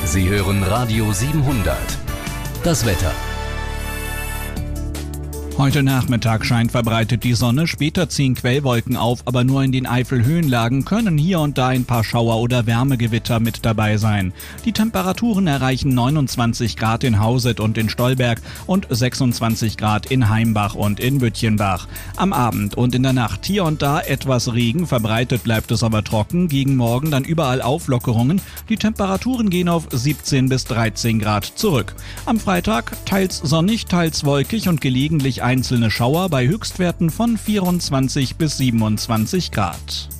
Sie hören Radio 700. Das Wetter. Heute Nachmittag scheint verbreitet die Sonne, später ziehen Quellwolken auf, aber nur in den Eifelhöhenlagen können hier und da ein paar Schauer oder Wärmegewitter mit dabei sein. Die Temperaturen erreichen 29 Grad in Hauset und in Stolberg und 26 Grad in Heimbach und in Büttchenbach. Am Abend und in der Nacht hier und da etwas Regen, verbreitet bleibt es aber trocken, gegen Morgen dann überall Auflockerungen. Die Temperaturen gehen auf 17 bis 13 Grad zurück. Am Freitag teils sonnig, teils wolkig und gelegentlich einzelne Schauer bei Höchstwerten von 24 bis 27 Grad.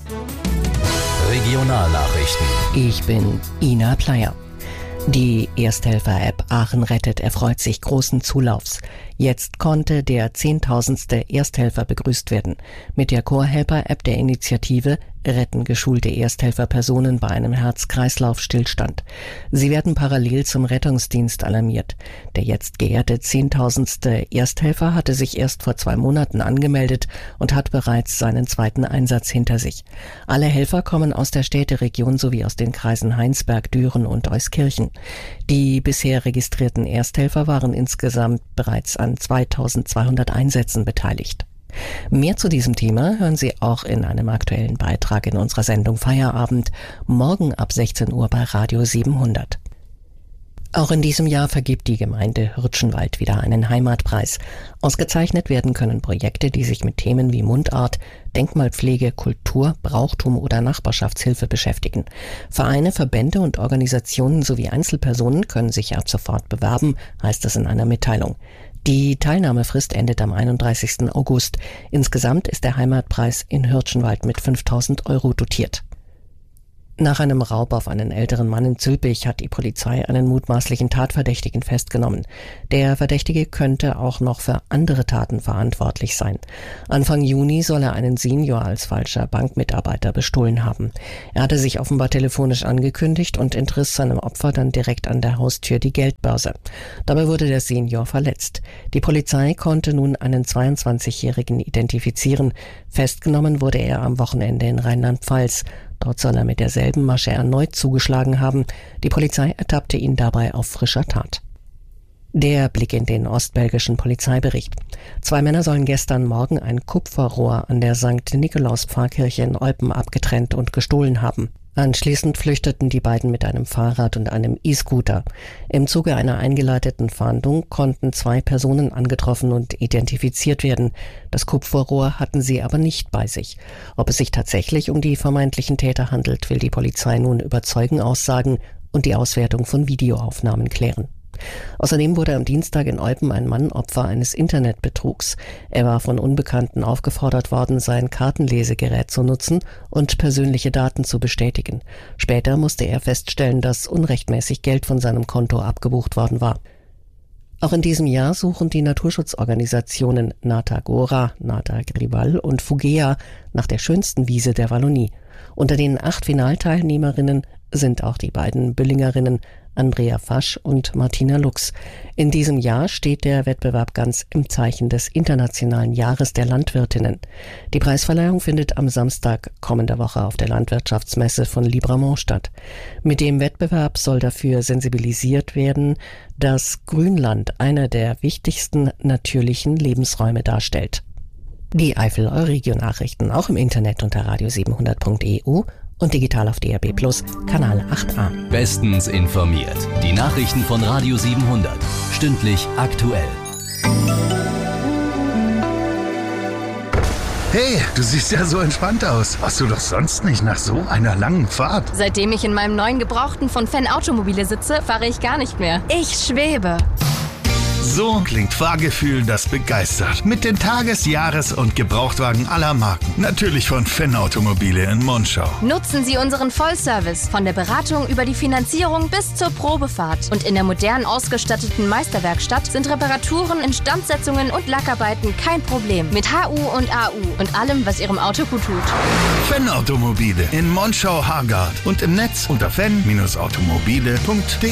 Regionalnachrichten. Ich bin Ina Pleyer. Die Ersthelfer-App Aachen rettet erfreut sich großen Zulaufs. Jetzt konnte der 10.000. Ersthelfer begrüßt werden. Mit der Chorhelper-App der Initiative retten geschulte Ersthelferpersonen bei einem Herz-Kreislauf-Stillstand. Sie werden parallel zum Rettungsdienst alarmiert. Der jetzt geehrte 10.000. Ersthelfer hatte sich erst vor 2 Monaten angemeldet und hat bereits seinen 2. Einsatz hinter sich. Alle Helfer kommen aus der Städteregion sowie aus den Kreisen Heinsberg, Düren und Euskirchen. Die bisher registrierten Ersthelfer waren insgesamt bereits an 2.200 Einsätzen beteiligt. Mehr zu diesem Thema hören Sie auch in einem aktuellen Beitrag in unserer Sendung Feierabend, morgen ab 16 Uhr bei Radio 700. Auch in diesem Jahr vergibt die Gemeinde Hürtschenwald wieder einen Heimatpreis. Ausgezeichnet werden können Projekte, die sich mit Themen wie Mundart, Denkmalpflege, Kultur, Brauchtum oder Nachbarschaftshilfe beschäftigen. Vereine, Verbände und Organisationen sowie Einzelpersonen können sich ab sofort bewerben, heißt es in einer Mitteilung. Die Teilnahmefrist endet am 31. August. Insgesamt ist der Heimatpreis in Hürtschenwald mit 5.000 € dotiert. Nach einem Raub auf einen älteren Mann in Zülpich hat die Polizei einen mutmaßlichen Tatverdächtigen festgenommen. Der Verdächtige könnte auch noch für andere Taten verantwortlich sein. Anfang Juni soll er einen Senior als falscher Bankmitarbeiter bestohlen haben. Er hatte sich offenbar telefonisch angekündigt und entriss seinem Opfer dann direkt an der Haustür die Geldbörse. Dabei wurde der Senior verletzt. Die Polizei konnte nun einen 22-Jährigen identifizieren. Festgenommen wurde er am Wochenende in Rheinland-Pfalz. Dort soll er mit derselben Masche erneut zugeschlagen haben. Die Polizei ertappte ihn dabei auf frischer Tat. Der Blick in den ostbelgischen Polizeibericht. 2 Männer sollen gestern Morgen ein Kupferrohr an der St. Nikolaus-Pfarrkirche in Eupen abgetrennt und gestohlen haben. Anschließend flüchteten die beiden mit einem Fahrrad und einem E-Scooter. Im Zuge einer eingeleiteten Fahndung konnten 2 Personen angetroffen und identifiziert werden. Das Kupferrohr hatten sie aber nicht bei sich. Ob es sich tatsächlich um die vermeintlichen Täter handelt, will die Polizei nun über Zeugenaussagen und die Auswertung von Videoaufnahmen klären. Außerdem wurde am Dienstag in Eupen ein Mann Opfer eines Internetbetrugs. Er war von Unbekannten aufgefordert worden, sein Kartenlesegerät zu nutzen und persönliche Daten zu bestätigen. Später musste er feststellen, dass unrechtmäßig Geld von seinem Konto abgebucht worden war. Auch in diesem Jahr suchen die Naturschutzorganisationen Nata Gora, Nata Grival und Fugea nach der schönsten Wiese der Wallonie. Unter den 8 Finalteilnehmerinnen sind auch die beiden Büllingerinnen Andrea Fasch und Martina Lux. In diesem Jahr steht der Wettbewerb ganz im Zeichen des Internationalen Jahres der Landwirtinnen. Die Preisverleihung findet am Samstag kommender Woche auf der Landwirtschaftsmesse von Libramont statt. Mit dem Wettbewerb soll dafür sensibilisiert werden, dass Grünland einer der wichtigsten natürlichen Lebensräume darstellt. Die Eifel-Euregio-Nachrichten auch im Internet unter radio700.eu und digital auf DAB+, Kanal 8a. Bestens informiert. Die Nachrichten von Radio 700. Stündlich aktuell. Hey, du siehst ja so entspannt aus. Warst du doch sonst nicht nach so einer langen Fahrt? Seitdem ich in meinem neuen Gebrauchten von Fenn Automobile sitze, fahre ich gar nicht mehr. Ich schwebe. So klingt Fahrgefühl, das begeistert. Mit den Tages-, Jahres- und Gebrauchtwagen aller Marken. Natürlich von Fenn Automobile in Monschau. Nutzen Sie unseren Vollservice von der Beratung über die Finanzierung bis zur Probefahrt. Und in der modern ausgestatteten Meisterwerkstatt sind Reparaturen, Instandsetzungen und Lackarbeiten kein Problem. Mit HU und AU und allem, was Ihrem Auto gut tut. Fenn Automobile in Monschau-Hargard und im Netz unter fenn-automobile.de.